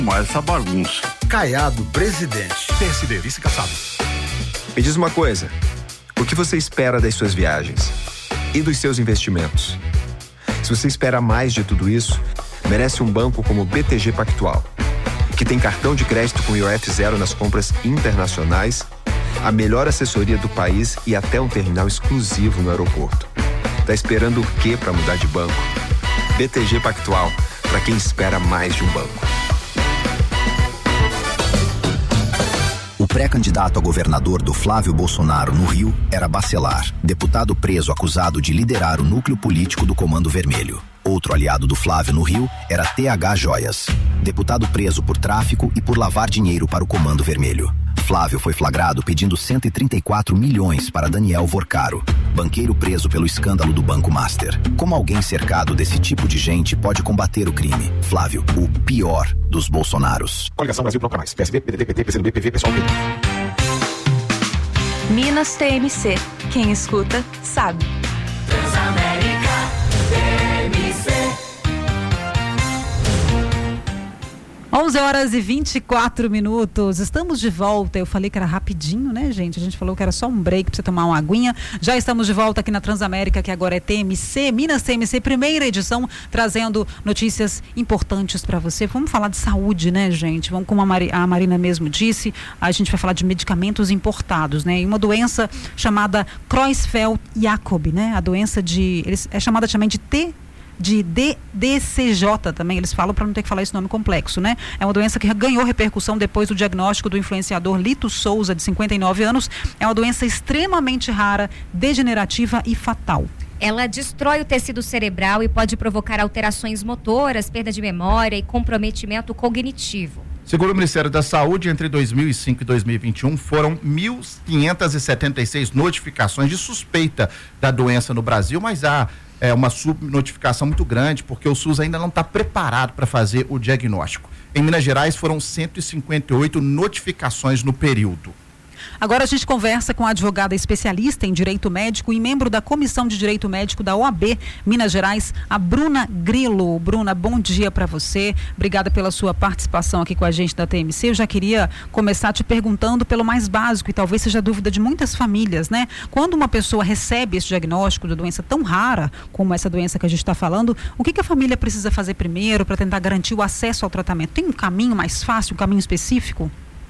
Essa bagunça. Caiado, presidente. PSD, vice caçado. Me diz uma coisa, o que você espera das suas viagens? E dos seus investimentos? Se você espera mais de tudo isso, merece um banco como o BTG Pactual, que tem cartão de crédito com IOF zero nas compras internacionais, a melhor assessoria do país e até um terminal exclusivo no aeroporto. Tá esperando o quê para mudar de banco? BTG Pactual, para quem espera mais de um banco. O pré-candidato a governador do Flávio Bolsonaro no Rio era Bacelar, deputado preso acusado de liderar o núcleo político do Comando Vermelho. Outro aliado do Flávio no Rio era TH Joias, deputado preso por tráfico e por lavar dinheiro para o Comando Vermelho. Flávio foi flagrado pedindo 134 milhões para Daniel Vorcaro, banqueiro preso pelo escândalo do Banco Master. Como alguém cercado desse tipo de gente pode combater o crime? Flávio, o pior dos Bolsonaros. Coligação Brasil Bloco Mais. PSB, PDT, PT, PCdoB, PV, PSOL, PT. Minas TMC. Quem escuta, sabe. Transamérica TMC. 11h24. Estamos de volta. Eu falei que era rapidinho, né, gente? A gente falou que era só um break para você tomar uma aguinha. Já estamos de volta aqui na Transamérica, que agora é TMC, Minas TMC, primeira edição, trazendo notícias importantes para você. Vamos falar de saúde, né, gente? Vamos, como a Marina mesmo disse, a gente vai falar de medicamentos importados, né? E uma doença chamada Creutzfeldt-Jakob, né? A doença é chamada também de DCJ também, eles falam para não ter que falar esse nome complexo, né? É uma doença que ganhou repercussão depois do diagnóstico do influenciador Lito Souza, de 59 anos. É uma doença extremamente rara, degenerativa e fatal. Ela destrói o tecido cerebral e pode provocar alterações motoras, perda de memória e comprometimento cognitivo. Segundo o Ministério da Saúde, entre 2005 e 2021, foram 1.576 notificações de suspeita da doença no Brasil, mas há uma subnotificação muito grande, porque o SUS ainda não está preparado para fazer o diagnóstico. Em Minas Gerais, foram 158 notificações no período. Agora a gente conversa com a advogada especialista em direito médico e membro da Comissão de Direito Médico da OAB Minas Gerais, a Bruna Grillo. Bruna, bom dia para você. Obrigada pela sua participação aqui com a gente da TMC. Eu já queria começar te perguntando pelo mais básico, e talvez seja a dúvida de muitas famílias, né? Quando uma pessoa recebe esse diagnóstico de doença tão rara como essa doença que a gente está falando, o que a família precisa fazer primeiro para tentar garantir o acesso ao tratamento? Tem um caminho mais fácil, um caminho específico?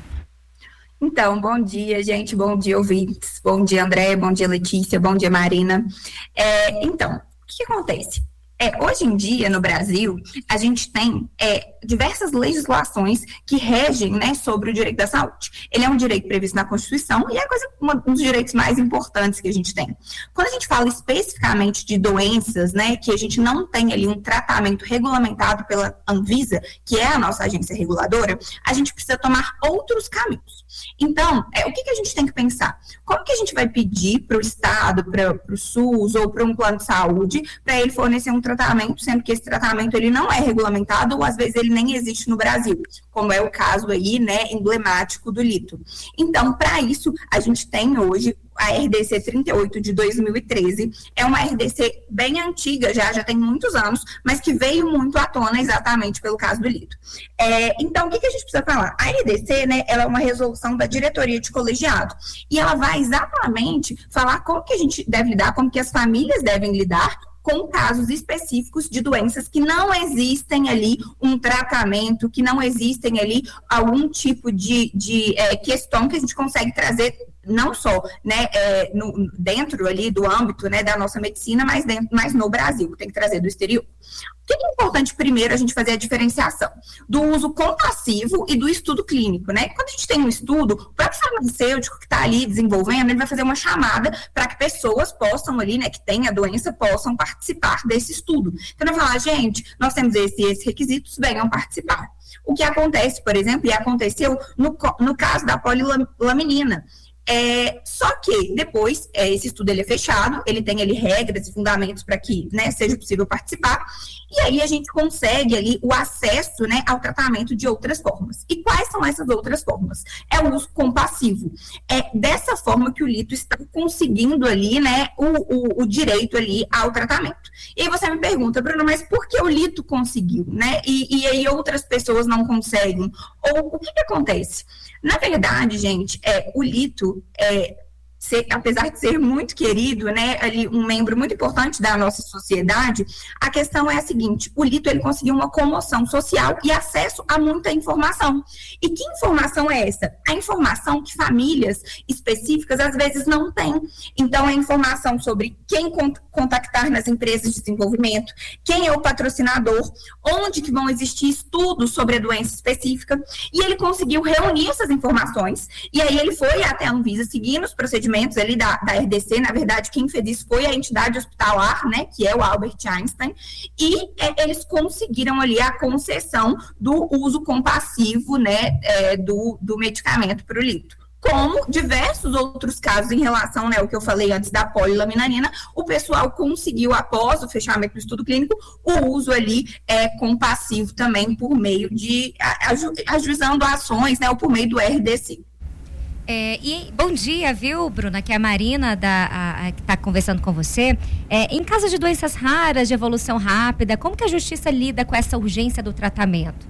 Então, bom dia, gente, bom dia, ouvintes, bom dia, André, bom dia, Letícia, bom dia, Marina. Então, o que acontece? Hoje em dia, no Brasil, a gente tem diversas legislações que regem, né, sobre o direito da saúde. Ele é um direito previsto na Constituição e é um dos direitos mais importantes que a gente tem. Quando a gente fala especificamente de doenças, né, que a gente não tem ali um tratamento regulamentado pela Anvisa, que é a nossa agência reguladora, a gente precisa tomar outros caminhos. Então, o que a gente tem que pensar? Como que a gente vai pedir para o Estado, para o SUS ou para um plano de saúde, para ele fornecer um tratamento, sendo que esse tratamento ele não é regulamentado ou às vezes ele nem existe no Brasil, como é o caso aí, né, emblemático do Lito. Então, para isso, a gente tem hoje a RDC 38 de 2013, é uma RDC bem antiga, já tem muitos anos, mas que veio muito à tona exatamente pelo caso do Lito. Então, o que a gente precisa falar? A RDC, né, ela é uma resolução da diretoria de colegiado, e ela vai exatamente falar como que a gente deve lidar, como que as famílias devem lidar com casos específicos de doenças que não existem ali um tratamento, que não existem ali algum tipo de questão que a gente consegue trazer não só, né, dentro ali do âmbito, né, da nossa medicina, mas no Brasil, tem que trazer do exterior. O que é importante primeiro a gente fazer a diferenciação do uso compassivo e do estudo clínico, né? Quando a gente tem um estudo, o próprio farmacêutico que está ali desenvolvendo, ele vai fazer uma chamada para que pessoas possam ali, né, que têm a doença, possam participar desse estudo. Então, ele vai falar, gente, nós temos esses requisitos, venham participar. O que acontece, por exemplo, e aconteceu no caso da polilaminina, Só que depois esse estudo ele é fechado, ele tem ali regras e fundamentos para que, né, seja possível participar, e aí a gente consegue ali o acesso, né, ao tratamento de outras formas. E quais são essas outras formas? É o uso compassivo. É dessa forma que o lito está conseguindo ali, né, o direito ali ao tratamento. E aí você me pergunta, Bruno, mas por que o lito conseguiu, né, e aí outras pessoas não conseguem? Ou o que acontece? Na verdade, gente, o lito, apesar de ser muito querido, né, ali um membro muito importante da nossa sociedade, a questão é a seguinte: o lito ele conseguiu uma comoção social e acesso a muita informação. E que informação é essa? A informação que famílias específicas às vezes não têm. Então, é informação sobre quem contactar nas empresas de desenvolvimento, quem é o patrocinador, onde que vão existir estudos sobre a doença específica, e ele conseguiu reunir essas informações, e aí ele foi até a Anvisa seguindo os procedimentos ali da RDC. Na verdade, quem fez isso foi a entidade hospitalar, né, que é o Albert Einstein, e eles conseguiram ali a concessão do uso compassivo, né, do medicamento para o lito. Como diversos outros casos em relação, né, ao que eu falei antes da polilaminarina, o pessoal conseguiu, após o fechamento do estudo clínico, o uso ali compassivo também por meio de, ajuizando ações, né, ou por meio do RDC. E bom dia, viu, Bruna, que é a Marina que está conversando com você. Em caso de doenças raras, de evolução rápida, como que a justiça lida com essa urgência do tratamento?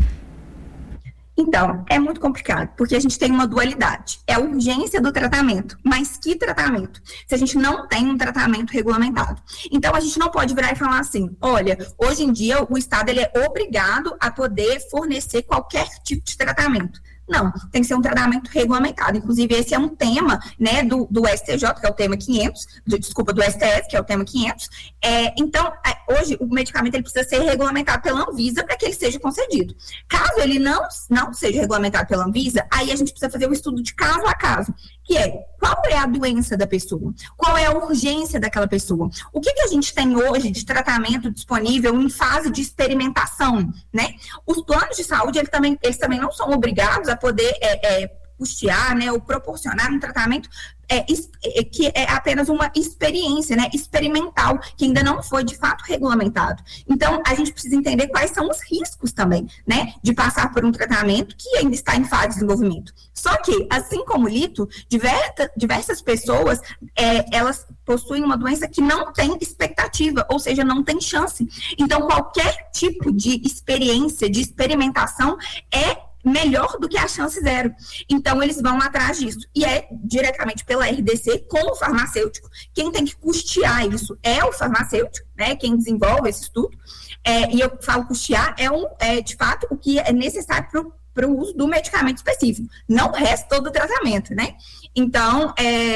Então, é muito complicado, porque a gente tem uma dualidade. É a urgência do tratamento, mas que tratamento? Se a gente não tem um tratamento regulamentado. Então, a gente não pode virar e falar assim, olha, hoje em dia o Estado ele é obrigado a poder fornecer qualquer tipo de tratamento. Não, tem que ser um tratamento regulamentado. Inclusive, esse é um tema, né, do STJ, que é o tema 500, do STF, que é o tema 500. Então, hoje, o medicamento ele precisa ser regulamentado pela Anvisa para que ele seja concedido. Caso ele não seja regulamentado pela Anvisa, aí a gente precisa fazer um estudo de caso a caso, que é qual é a doença da pessoa, qual é a urgência daquela pessoa, o que a gente tem hoje de tratamento disponível em fase de experimentação, né? Os planos de saúde, eles também não são obrigados a poder custear, né, ou proporcionar um tratamento que é apenas uma experiência, né, experimental, que ainda não foi de fato regulamentado. Então, a gente precisa entender quais são os riscos também, né, de passar por um tratamento que ainda está em fase de desenvolvimento. Só que, assim como o lito, diversas pessoas, elas possuem uma doença que não tem expectativa, ou seja, não tem chance. Então, qualquer tipo de experiência, de experimentação melhor do que a chance zero. Então, eles vão atrás disso. E é diretamente pela RDC com o farmacêutico. Quem tem que custear isso é o farmacêutico, né? Quem desenvolve esse estudo. E eu falo custear, de fato, o que é necessário para o uso do medicamento específico. Não o resto todo o tratamento, né? Então,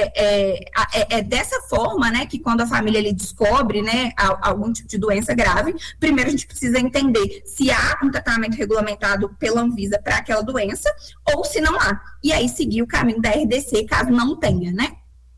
é dessa forma, né, que quando a família ele descobre, né, algum tipo de doença grave, primeiro a gente precisa entender se há um tratamento regulamentado pela Anvisa para aquela doença ou se não há. E aí seguir o caminho da RDC caso não tenha, né?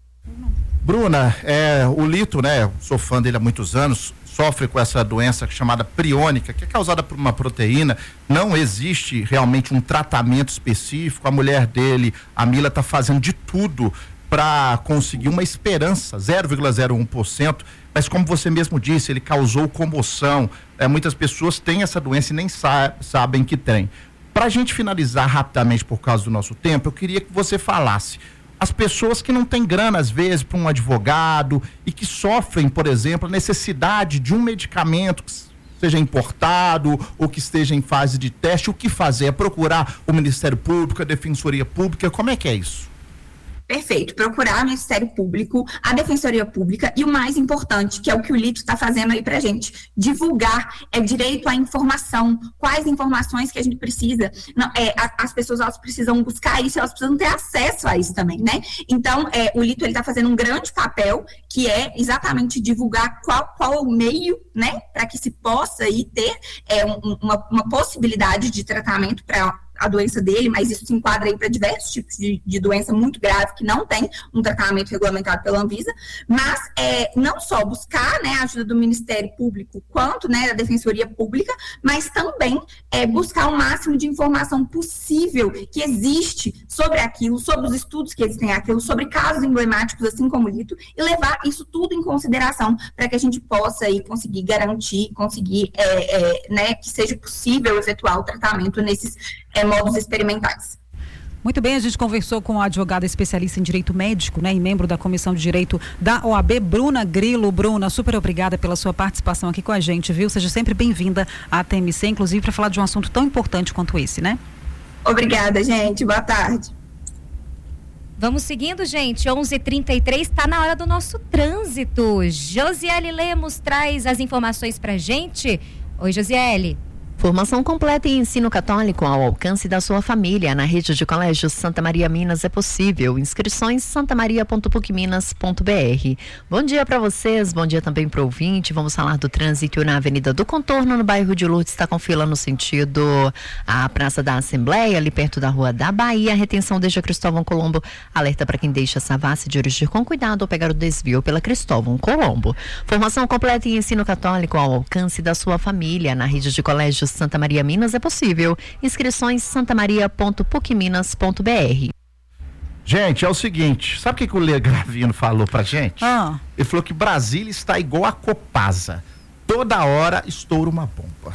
Bruna, o lito, né, sou fã dele há muitos anos, sofre com essa doença chamada priônica, que é causada por uma proteína. Não existe realmente um tratamento específico. A mulher dele, a Mila, está fazendo de tudo para conseguir uma esperança, 0,01%, mas como você mesmo disse, ele causou comoção. Muitas pessoas têm essa doença e nem sabem que tem. Para a gente finalizar rapidamente, por causa do nosso tempo, eu queria que você falasse as pessoas que não têm grana, às vezes, para um advogado e que sofrem, por exemplo, a necessidade de um medicamento que seja importado ou que esteja em fase de teste. O que fazer? É procurar o Ministério Público, a Defensoria Pública? Como é que é isso? Perfeito, procurar o Ministério Público, a Defensoria Pública e o mais importante, que é o que o Lito está fazendo aí pra gente, divulgar, direito à informação, quais informações que a gente precisa. Não, as pessoas elas precisam buscar isso, elas precisam ter acesso a isso também, né? Então, o Lito ele está fazendo um grande papel, que é exatamente divulgar qual é o meio, né, para que se possa aí ter uma possibilidade de tratamento para a doença dele, mas isso se enquadra aí para diversos tipos de doença muito grave que não tem um tratamento regulamentado pela Anvisa, mas não só buscar, né, a ajuda do Ministério Público quanto, né, da Defensoria Pública, mas também buscar o máximo de informação possível que existe sobre aquilo, sobre os estudos que existem aquilo, sobre casos emblemáticos, assim como o Lito, e levar isso tudo em consideração para que a gente possa aí conseguir garantir, né, que seja possível efetuar o tratamento nesses modos experimentais. Muito bem, a gente conversou com a advogada especialista em direito médico, né, e membro da Comissão de Direito da OAB, Bruna Grilo. Bruna, super obrigada pela sua participação aqui com a gente, viu? Seja sempre bem-vinda à TMC, inclusive para falar de um assunto tão importante quanto esse, né? Obrigada, gente. Boa tarde. Vamos seguindo, gente. 11h33, está na hora do nosso trânsito. Josiele Lemos traz as informações pra gente. Oi, Josiele. Formação completa em ensino católico ao alcance da sua família. Na rede de colégios Santa Maria Minas é possível. Inscrições santamaria.pucminas.br. Bom dia para vocês, bom dia também para o ouvinte. Vamos falar do trânsito na Avenida do Contorno, no bairro de Lourdes. Está com fila no sentido à Praça da Assembleia, ali perto da Rua da Bahia. A retenção deixa Cristóvão Colombo. Alerta para quem deixa Savassi dirigir com cuidado ou pegar o desvio pela Cristóvão Colombo. Formação completa em ensino católico ao alcance da sua família. Na rede de colégios Santa Maria Minas é possível. Inscrições santamaria.pucminas.br. Gente, é o seguinte, sabe o que o Lê Gravino falou pra gente? Ele falou que Brasília está igual a Copasa. Toda hora estoura uma bomba.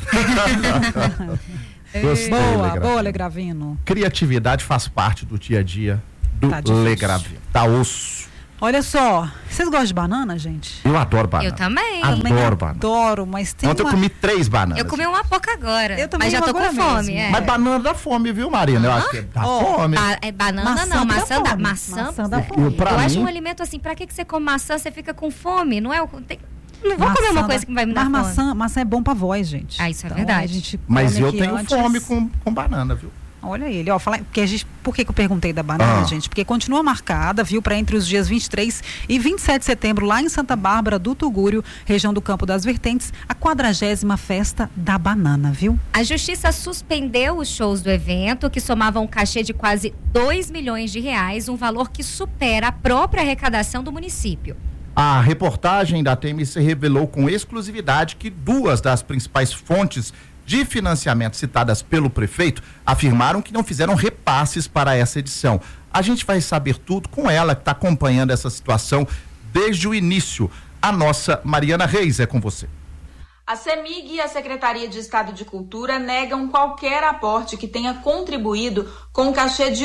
Gostei, boa, Lê Gravino. Criatividade faz parte do dia a dia do Lê Gravino. Tá osso. Olha só, vocês gostam de banana, gente? Eu adoro banana. Eu também. Adoro banana. Adoro, mas tem Ontem eu comi 3 bananas. Eu comi uma pouca agora. Eu também, mas já tô com fome. Mas banana dá fome, viu, Marina? Eu acho que dá fome. Banana não, maçã dá fome. Eu acho um alimento assim, pra que você come maçã? Você fica com fome, não é? Não vou comer uma coisa que vai me dar fome. Maçã é bom pra voz, gente. Isso é verdade. Mas eu tenho fome com banana, viu? Olha ele, por que eu perguntei da banana, gente? Porque continua marcada, viu, para entre os dias 23 e 27 de setembro, lá em Santa Bárbara do Tugúrio, região do Campo das Vertentes, a 40ª Festa da Banana, viu? A Justiça suspendeu os shows do evento, que somavam um cachê de quase 2 milhões de reais, um valor que supera a própria arrecadação do município. A reportagem da TMC revelou com exclusividade que 2 das principais fontes de financiamento citadas pelo prefeito afirmaram que não fizeram repasses para essa edição. A gente vai saber tudo com ela, que está acompanhando essa situação desde o início. A nossa Mariana Reis é com você. A CEMIG e a Secretaria de Estado de Cultura negam qualquer aporte que tenha contribuído com um cachê de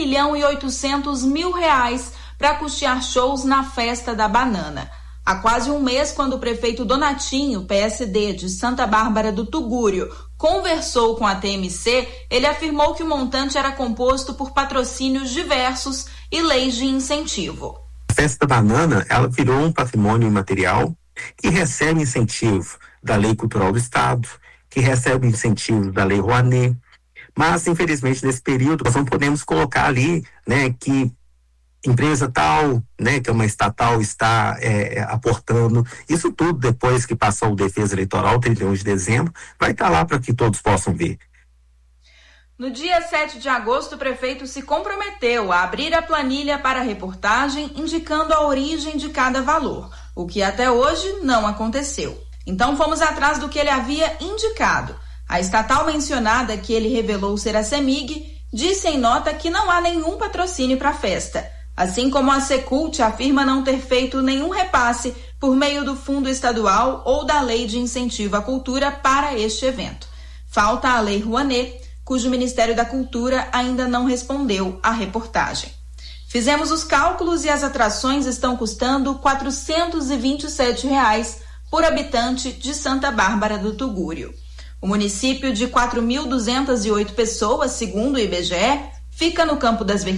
R$1.800.000 para custear shows na Festa da Banana. Há quase um mês, quando o prefeito Donatinho, PSD, de Santa Bárbara do Tugúrio, conversou com a TMC, ele afirmou que o montante era composto por patrocínios diversos e leis de incentivo. A Festa da Banana, ela virou um patrimônio imaterial que recebe incentivo da Lei Cultural do Estado, que recebe incentivo da Lei Rouanet, mas, infelizmente, nesse período, nós não podemos colocar ali, né, que empresa tal, né, que é uma estatal, está aportando. Isso tudo, depois que passar o defesa eleitoral, 31 de dezembro, vai estar lá para que todos possam ver. No dia 7 de agosto, o prefeito se comprometeu a abrir a planilha para a reportagem, indicando a origem de cada valor, o que até hoje não aconteceu. Então fomos atrás do que ele havia indicado. A estatal mencionada, que ele revelou ser a CEMIG, disse em nota que não há nenhum patrocínio para a festa. Assim como a Secult afirma não ter feito nenhum repasse por meio do Fundo Estadual ou da Lei de Incentivo à Cultura para este evento. Falta a Lei Rouanet, cujo Ministério da Cultura ainda não respondeu à reportagem. Fizemos os cálculos e as atrações estão custando R$ 427 por habitante de Santa Bárbara do Tugúrio. O município de 4.208 pessoas, segundo o IBGE, fica no Campo das Vertentes.